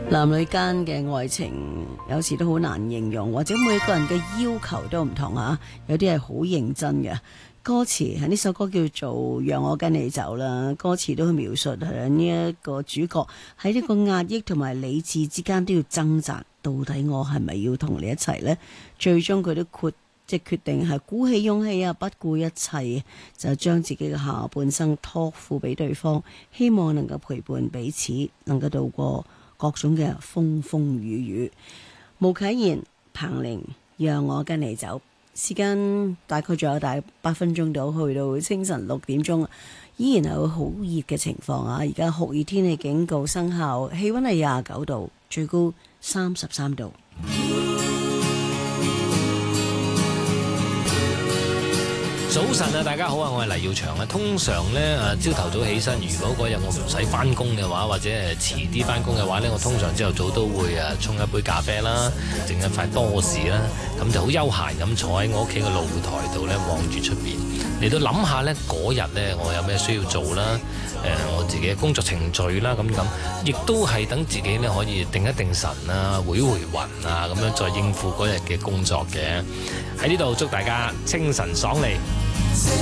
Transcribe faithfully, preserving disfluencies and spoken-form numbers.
男女間嘅愛情有時都好難形容，或者每個人嘅要求都唔同啊。有啲係好認真嘅歌詞，喺呢首歌叫做《讓我跟你走》啦。歌詞都描述係呢一個主角喺呢個壓抑同埋理智之間都要掙扎，到底我係咪要同你一齊呢？最終佢都決即係決定係鼓起勇氣啊，不顧一切，就將自己嘅下半生託付俾對方，希望能夠陪伴彼此，能夠度過各種嘅風風雨雨。巫啟賢、彭羚，讓我跟你走。時間大概仲有大八分鐘到，去到清晨六點鐘，依然係好熱嘅情況啊！而家酷熱天氣警告生效，氣溫係廿九度，最高三十三度。 早晨啊，大家好啊，我係黎耀祥啊。通常咧啊，朝頭早起身，如果嗰日我唔使翻工嘅話，或者係遲啲翻工嘅話咧，我通常朝頭早都會啊沖一杯咖啡啦，整一塊多士啦，咁就好悠閒咁坐喺我屋企嘅露台度咧，望住出邊嚟到諗下咧嗰日咧我有咩需要做啦，誒我自己嘅工作程序啦，咁咁，亦都係等自己咧可以定一定神啊，回回魂啊，咁樣再應付嗰日嘅工作嘅。喺呢度祝大家清晨爽利。